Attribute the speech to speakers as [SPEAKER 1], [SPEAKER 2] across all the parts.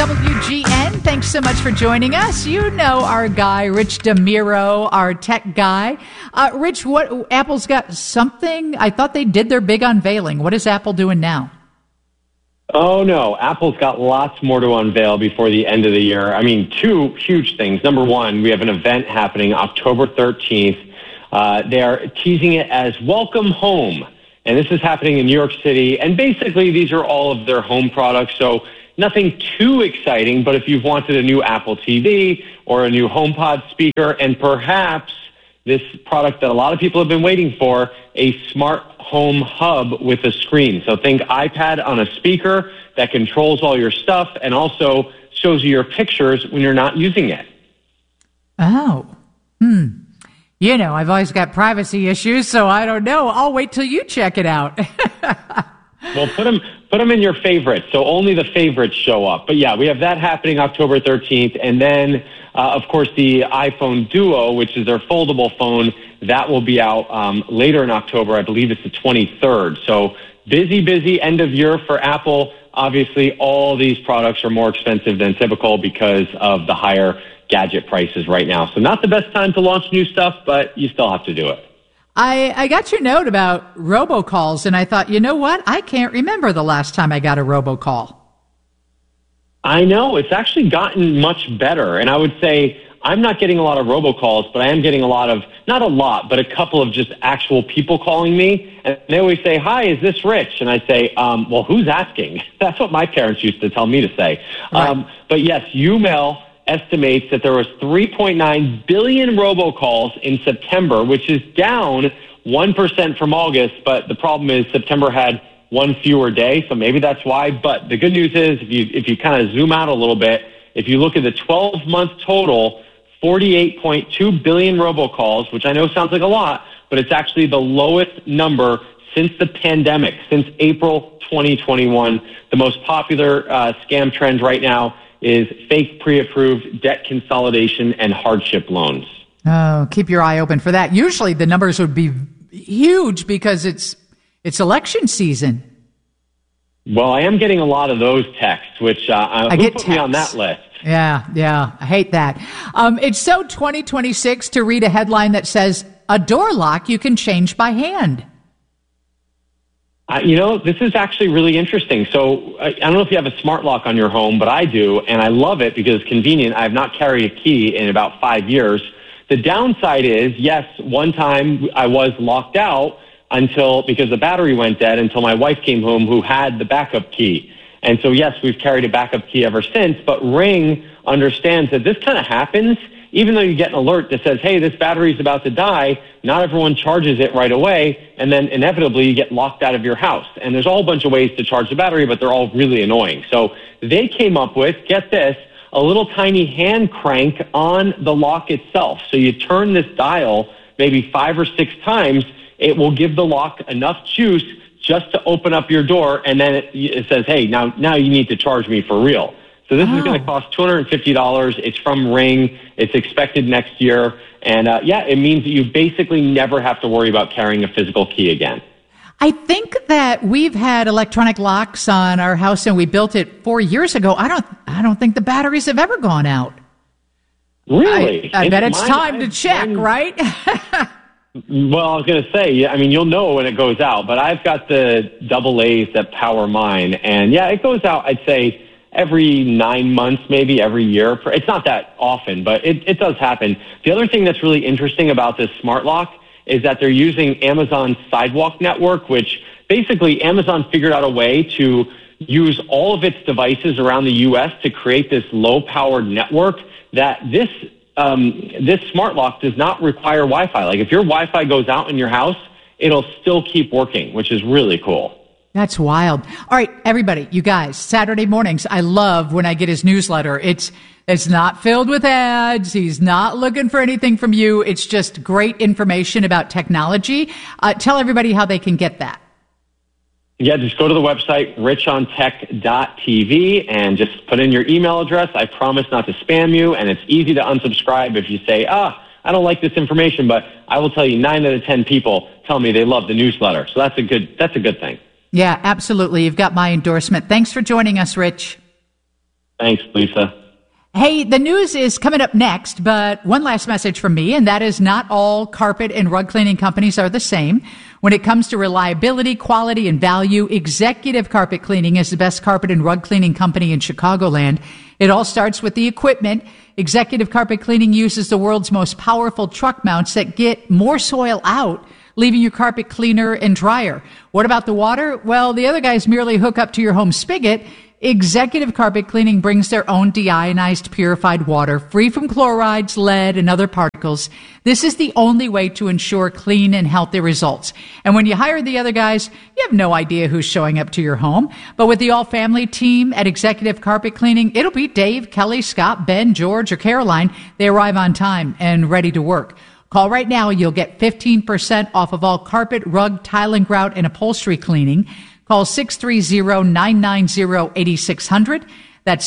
[SPEAKER 1] WGN. Thanks so much for joining us. You know our guy, Rich DeMiro, our tech guy. Rich, Apple's got something? I thought they did their big unveiling. What is Apple doing now?
[SPEAKER 2] Oh, no. Apple's got lots more to unveil before the end of the year. I mean, two huge things. Number one, we have an event happening October 13th. They are teasing it as Welcome Home. And this is happening in New York City. And basically, these are all of their home products. So nothing too exciting. But if you've wanted a new Apple TV or a new HomePod speaker, and perhaps this product that a lot of people have been waiting for, a smart home hub with a screen. So think iPad on a speaker that controls all your stuff and also shows you your pictures when you're not using it.
[SPEAKER 1] Oh, You know, I've always got privacy issues, so I don't know. I'll wait till you check it out.
[SPEAKER 2] Well, put them in your favorites, so only the favorites show up. But yeah, we have that happening October 13th, and then, of course, the iPhone Duo, which is their foldable phone, that will be out later in October. I believe it's the 23rd. So busy end of year for Apple. Obviously, all these products are more expensive than typical because of the higher gadget prices right now. So not the best time to launch new stuff, but you still have to do it.
[SPEAKER 1] I got your note about robocalls, and I thought, you know what? I can't remember the last time I got a robocall.
[SPEAKER 2] I know. It's actually gotten much better. And I would say I'm not getting a lot of robocalls, but I am getting a lot of, not a lot, but a couple of just actual people calling me. And they always say, hi, is this Rich? And I say, well, who's asking? That's what my parents used to tell me to say. Right. But yes, UMail estimates that there was 3.9 billion robocalls in September, which is down 1% from August. But the problem is September had one fewer day, so maybe that's why. But the good news is if you kind of zoom out a little bit, if you look at the 12-month total, 48.2 billion robocalls, which I know sounds like a lot, but it's actually the lowest number since the pandemic, since April 2021. The most popular scam trend right now is fake pre-approved debt consolidation and hardship loans.
[SPEAKER 1] Oh, keep your eye open for that. Usually the numbers would be huge because it's election season.
[SPEAKER 2] Well, I am getting a lot of those texts, which I get put me on that list.
[SPEAKER 1] Yeah, I hate that. It's so 2026 to read a headline that says, a door lock you can change by hand.
[SPEAKER 2] This is actually really interesting. So I don't know if you have a smart lock on your home, but I do, and I love it because it's convenient. I have not carried a key in about 5 years. The downside is, yes, one time I was locked out because the battery went dead until my wife came home who had the backup key. And so, yes, we've carried a backup key ever since, but Ring understands that this kind of happens. Even though you get an alert that says, hey, this battery is about to die, not everyone charges it right away, and then inevitably you get locked out of your house. And there's a whole bunch of ways to charge the battery, but they're all really annoying. So they came up with, get this, a little tiny hand crank on the lock itself. So you turn this dial maybe 5 or 6 times, it will give the lock enough juice just to open up your door, and then it says, hey, now you need to charge me for real. So this is going to cost $250. It's from Ring. It's expected next year. And, it means that you basically never have to worry about carrying a physical key again.
[SPEAKER 1] I think that we've had electronic locks on our house, and we built it 4 years ago. I don't think the batteries have ever gone out.
[SPEAKER 2] Really?
[SPEAKER 1] I bet it's time to check, right?
[SPEAKER 2] Well, I was going to say, you'll know when it goes out. But I've got the AA that power mine. And, it goes out, I'd say, every 9 months, maybe every year. It's not that often, but it does happen. The other thing that's really interesting about this smart lock is that they're using Amazon's Sidewalk network, which basically Amazon figured out a way to use all of its devices around the U.S. to create this low-powered network that this smart lock does not require Wi-Fi. Like if your Wi-Fi goes out in your house, it'll still keep working, which is really cool.
[SPEAKER 1] That's wild. All right, everybody, you guys, Saturday mornings, I love when I get his newsletter. It's not filled with ads. He's not looking for anything from you. It's just great information about technology. Tell everybody how they can get that.
[SPEAKER 2] Yeah, just go to the website, richontech.tv, and just put in your email address. I promise not to spam you, and it's easy to unsubscribe if you say, I don't like this information, but I will tell you 9 out of 10 people tell me they love the newsletter. So that's a good thing.
[SPEAKER 1] Yeah, absolutely. You've got my endorsement. Thanks for joining us, Rich.
[SPEAKER 2] Thanks, Lisa.
[SPEAKER 1] Hey, the news is coming up next, but one last message from me, and that is not all carpet and rug cleaning companies are the same. When it comes to reliability, quality, and value, Executive Carpet Cleaning is the best carpet and rug cleaning company in Chicagoland. It all starts with the equipment. Executive Carpet Cleaning uses the world's most powerful truck mounts that get more soil out, leaving your carpet cleaner and drier. What about the water? Well, the other guys merely hook up to your home spigot. Executive Carpet Cleaning brings their own deionized, purified water, free from chlorides, lead, and other particles. This is the only way to ensure clean and healthy results. And when you hire the other guys, you have no idea who's showing up to your home. But with the all-family team at Executive Carpet Cleaning, it'll be Dave, Kelly, Scott, Ben, George, or Caroline. They arrive on time and ready to work. Call right now. You'll get 15% off of all carpet, rug, tile and grout, and upholstery cleaning. Call 630-990-8600. That's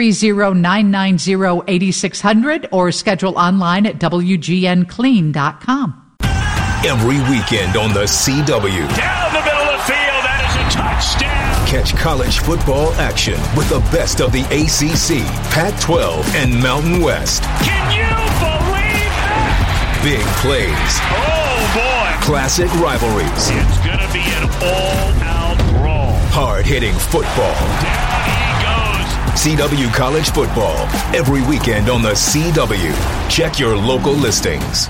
[SPEAKER 1] 630-990-8600 or schedule online at WGNclean.com.
[SPEAKER 3] Every weekend on the CW.
[SPEAKER 4] Down the middle of the field, that is a touchdown.
[SPEAKER 3] Catch college football action with the best of the ACC, Pac-12, and Mountain West.
[SPEAKER 4] Can you believe that?
[SPEAKER 3] Big plays.
[SPEAKER 4] Oh, boy.
[SPEAKER 3] Classic rivalries.
[SPEAKER 4] It's going to be an all-out brawl.
[SPEAKER 3] Hard-hitting football.
[SPEAKER 4] Down he goes.
[SPEAKER 3] CW College Football. Every weekend on the CW. Check your local listings.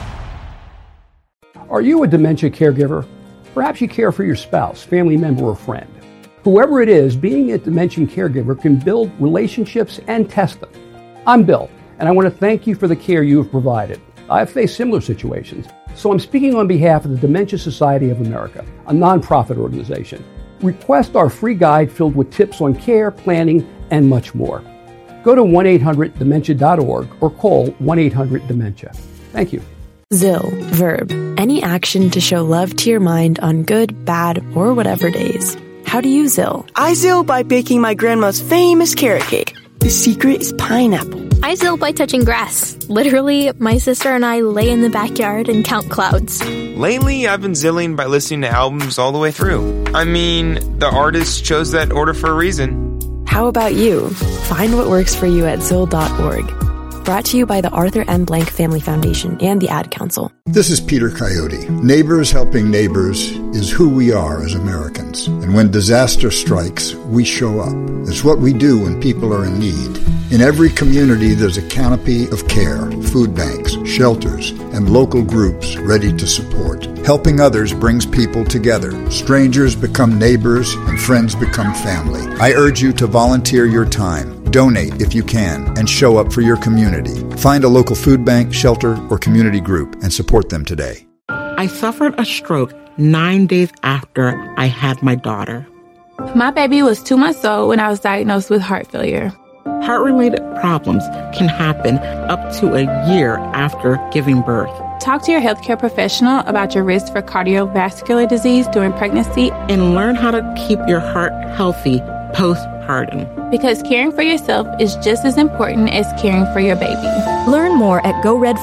[SPEAKER 5] Are you a dementia caregiver? Perhaps you care for your spouse, family member, or friend. Whoever it is, being a dementia caregiver can build relationships and test them. I'm Bill, and I want to thank you for the care you have provided. I've faced similar situations, so I'm speaking on behalf of the Dementia Society of America, a nonprofit organization. Request our free guide filled with tips on care, planning, and much more. Go to 1-800-DEMENTIA.org or call 1-800-DEMENTIA. Thank you.
[SPEAKER 6] ZIL, verb, any action to show love to your mind on good, bad, or whatever days. How do you ZIL?
[SPEAKER 7] I ZIL by baking my grandma's famous carrot cake. The secret is pineapple.
[SPEAKER 8] I ZIL by touching grass. Literally, my sister and I lay in the backyard and count clouds.
[SPEAKER 9] Lately, I've been zilling by listening to albums all the way through. I mean, the artist chose that order for a reason.
[SPEAKER 6] How about you? Find what works for you at ZIL.org. Brought to you by the Arthur M. Blank Family Foundation and the Ad Council.
[SPEAKER 10] This is Peter Coyote. Neighbors helping neighbors is who we are as Americans. And when disaster strikes, we show up. It's what we do when people are in need. In every community, there's a canopy of care, food banks, shelters, and local groups ready to support. Helping others brings people together. Strangers become neighbors, and friends become family. I urge you to volunteer your time. Donate if you can, and show up for your community. Find a local food bank, shelter, or community group and support them today.
[SPEAKER 11] I suffered a stroke 9 days after I had my daughter.
[SPEAKER 12] My baby was 2 months old when I was diagnosed with heart failure.
[SPEAKER 11] Heart-related problems can happen up to a year after giving birth.
[SPEAKER 12] Talk to your healthcare professional about your risk for cardiovascular disease during pregnancy.
[SPEAKER 11] And learn how to keep your heart healthy postpartum.
[SPEAKER 12] Because caring for yourself is just as important as caring for your baby.
[SPEAKER 13] Learn more at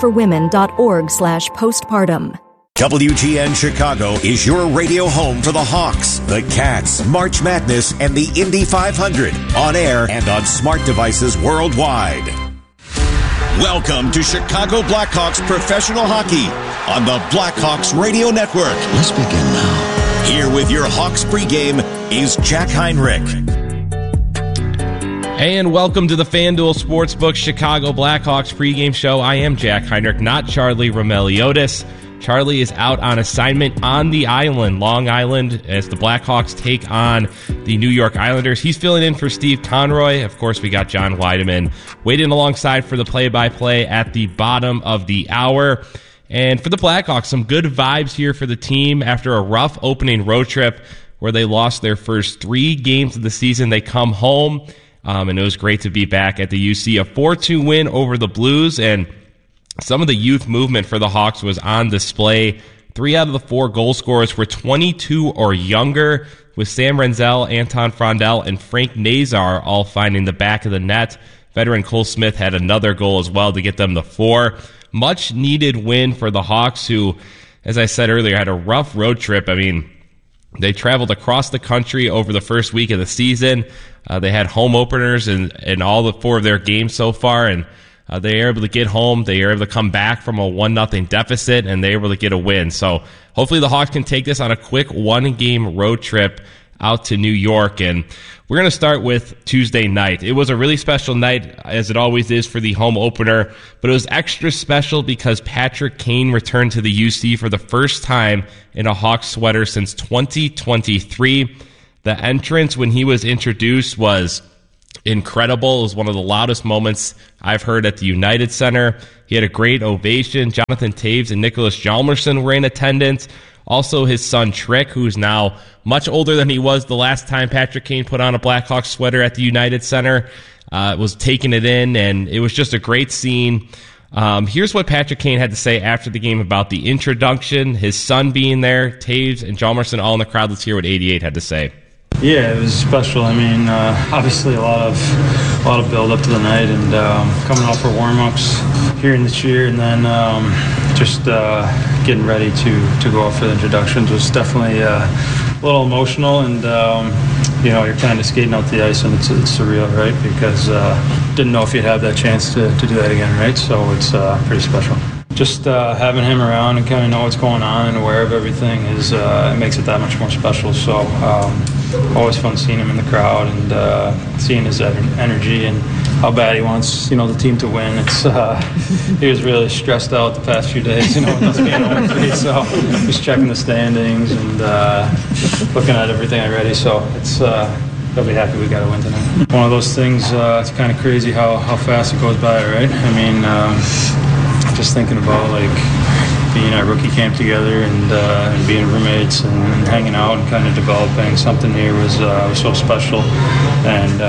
[SPEAKER 13] goredforwomen.org/postpartum.
[SPEAKER 14] WGN Chicago is your radio home for the Hawks, the Cats, March Madness, and the Indy 500 on air and on smart devices worldwide. Welcome to Chicago Blackhawks professional hockey on the Blackhawks Radio Network.
[SPEAKER 15] Let's begin now.
[SPEAKER 14] Here with your Hawks pregame is Jack Heinrich.
[SPEAKER 16] And welcome to the FanDuel Sportsbook Chicago Blackhawks pregame show. I am Jack Heinrich, not Charlie Romeliotis. Charlie is out on assignment on the island, Long Island, as the Blackhawks take on the New York Islanders. He's filling in for Steve Conroy. Of course, we got John Weideman waiting alongside for the play-by-play at the bottom of the hour. And for the Blackhawks, some good vibes here for the team after a rough opening road trip where they lost their first 3 games of the season. They come home, and it was great to be back at the UC. A 4-2 win over the Blues, and some of the youth movement for the Hawks was on display. 3 out of the 4 goal scorers were 22 or younger, with Sam Renzel, Anton Frondel, and Frank Nazar all finding the back of the net. Veteran Cole Smith had another goal as well to get them the 4. Much needed win for the Hawks, who, as I said earlier, had a rough road trip. I mean, They traveled across the country over the first week of the season. They had home openers in all the 4 of their games so far, and they were able to get home. They were able to come back from a 1-0 deficit, and they were able to get a win. So hopefully the Hawks can take this on a quick 1-game road trip out to New York. And we're going to start with Tuesday night. It was a really special night, as it always is for the home opener, but it was extra special because Patrick Kane returned to the UC for the first time in a Hawks sweater since 2023. The entrance when he was introduced was incredible. It was one of the loudest moments I've heard at the United Center. He had a great ovation. Jonathan Toews and Nicholas Hjalmarsson were in attendance. Also, his son Trick, who's now much older than he was the last time Patrick Kane put on a Blackhawks sweater at the United Center, was taking it in, and it was just a great scene. Here's what Patrick Kane had to say after the game about the introduction, his son being there, Toews and Hjalmarsson all in the crowd. Let's hear what 88 had to say.
[SPEAKER 13] Yeah, it was special. I mean, obviously a lot of build up to the night, and coming out for warm-ups here in the cheer, and then just getting ready to go out for the introductions was definitely a little emotional, and you're kind of skating out the ice, and it's surreal, right? Because didn't know if you'd have that chance to do that again, right? So it's pretty special. Just having him around and kind of know what's going on and aware of everything is it makes it that much more special. So always fun seeing him in the crowd and seeing his energy and how bad he wants the team to win. It's he was really stressed out the past few days, with us being 0-3. So just checking the standings and looking at everything already. So it's he'll be happy we got a win tonight. One of those things. It's kind of crazy how fast it goes by, right? I mean. Just thinking about being at rookie camp together and being roommates and hanging out and kind of developing something here was so special. And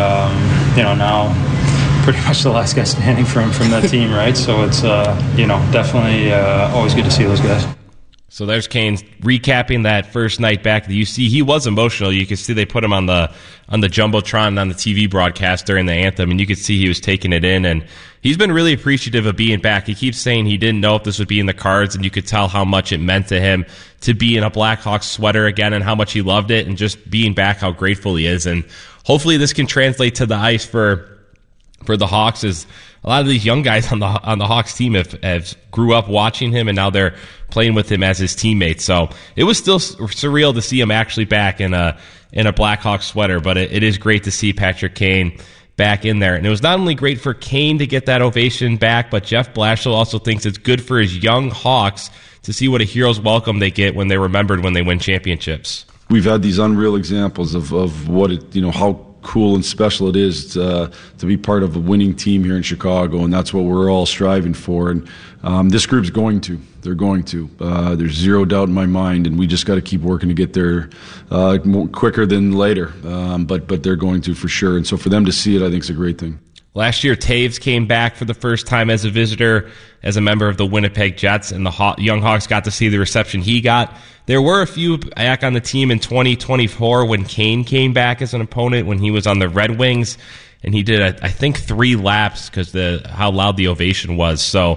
[SPEAKER 13] now pretty much the last guy standing from that team, right? So it's definitely always good to see those guys.
[SPEAKER 16] So there's Kane recapping that first night back at the UC. He was emotional. You could see they put him on the Jumbotron on the TV broadcast during the anthem, and you could see he was taking it in. And he's been really appreciative of being back. He keeps saying he didn't know if this would be in the cards, and you could tell how much it meant to him to be in a Blackhawks sweater again and how much he loved it, and just being back, how grateful he is. And hopefully this can translate to the ice for the Hawks, as a lot of these young guys on the Hawks team have grew up watching him, and now they're playing with him as his teammate. So it was still surreal to see him actually back in a Blackhawks sweater, but it is great to see Patrick Kane back in there. And it was not only great for Kane to get that ovation back, but Jeff Blashill also thinks it's good for his young Hawks to see what a hero's welcome they get when they're remembered when they win championships.
[SPEAKER 17] We've had these unreal examples of what it, how cool and special it is to be part of a winning team here in Chicago, and that's what we're all striving for. And this group's they're going to. There's zero doubt in my mind, and we just got to keep working to get there more quicker than later. But they're going to for sure. And so for them to see it, I think is a great thing.
[SPEAKER 16] Last year, Toews came back for the first time as a visitor, as a member of the Winnipeg Jets, and the young Hawks got to see the reception he got. There were a few back on the team in 2024 when Kane came back as an opponent when he was on the Red Wings, and he did, I think, 3 laps because how loud the ovation was. So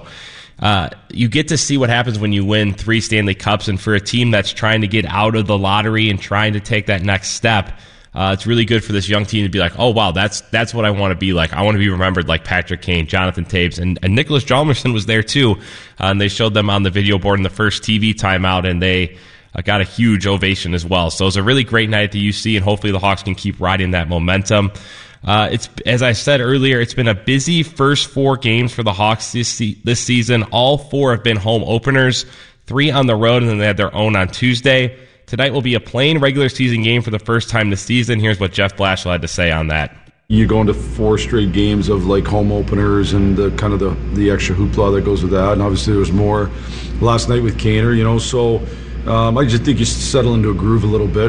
[SPEAKER 16] you get to see what happens when you win 3 Stanley Cups, and for a team that's trying to get out of the lottery and trying to take that next step, it's really good for this young team to be like, oh, wow, that's what I want to be like. I want to be remembered like Patrick Kane, Jonathan Toews, and Nicholas Hjalmarsson was there too. And they showed them on the video board in the first TV timeout, and they got a huge ovation as well. So it was a really great night at the UC, and hopefully the Hawks can keep riding that momentum. It's, as I said earlier, it's been a busy first 4 games for the Hawks this season. All 4 have been home openers, 3 on the road, and then they had their own on Tuesday. Tonight will be a plain regular season game for the first time this season. Here's what Jeff Blashill had to say on that.
[SPEAKER 17] You go into 4 straight games of home openers and the kind of the extra hoopla that goes with that. And obviously there was more last night with Kaner, so I just think you settle into a groove a little bit.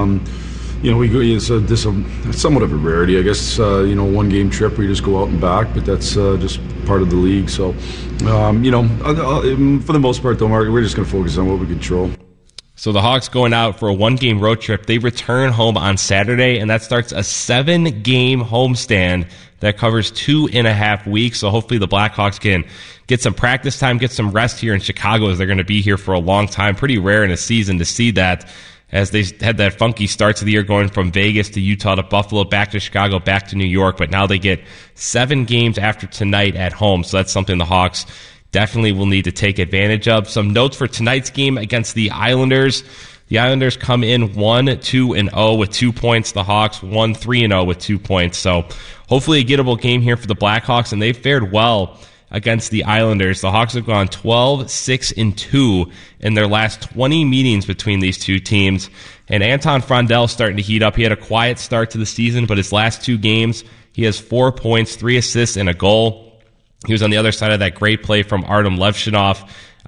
[SPEAKER 17] It's somewhat of a rarity, I guess. 1 game trip where you just go out and back, but that's just part of the league. So, for the most part, though, Mark, we're just going to focus on what we control.
[SPEAKER 16] So the Hawks going out for a 1-game road trip. They return home on Saturday, and that starts a 7-game homestand that covers 2.5 weeks. So hopefully the Blackhawks can get some practice time, get some rest here in Chicago, as they're going to be here for a long time. Pretty rare in a season to see that. as they had that funky start to the year going from Vegas to Utah to Buffalo, back to Chicago, back to New York. But now they get 7 games after tonight at home. So that's something the Hawks definitely will need to take advantage of. Some notes for tonight's game against the Islanders. The Islanders come in 1-2-0 with 2 points. The Hawks 1-3-0 with 2 points. So hopefully a gettable game here for the Blackhawks, and they've fared well against the Islanders. The Hawks have gone 12-6-2 in their last 20 meetings between these two teams. And Anton Frondell starting to heat up. He had a quiet start to the season, but his last 2 games, he has 4 points, 3 assists, and a goal. He was on the other side of that great play from Artem Levshunov